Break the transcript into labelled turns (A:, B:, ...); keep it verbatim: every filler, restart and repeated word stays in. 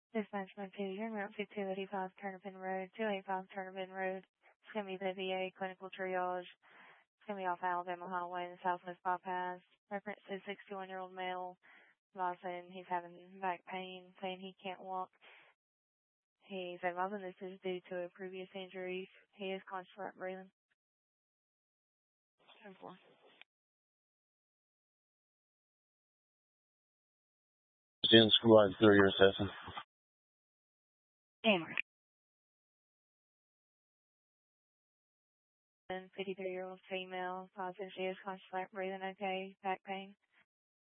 A: Dispatchment two, you're in Route two eighty-five Turnipin Road, two eighty-five Turnipin Road. It's going to be the V A clinical triage. It's going to be off Alabama Highway in the Southwest Bypass. Reference is sixty-one-year-old male. Advising he's having back pain, saying he can't walk. He's advising this is due to a previous injury. He is constant breathing. ten four.
B: Student school line through your assessment.
A: Hammer. fifty-three-year-old female. Advising she is constant breathing okay. Back pain.